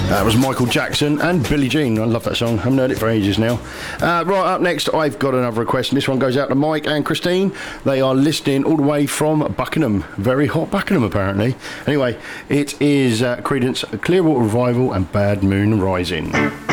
That was Michael Jackson and Billie Jean. I love that song. I haven't heard it for ages now. Right up next, I've got another request. And this one goes out to Mike and Christine. They are listening all the way from Buckingham. Very hot Buckingham, apparently. Anyway, it is Creedence Clearwater Revival and Bad Moon Rising.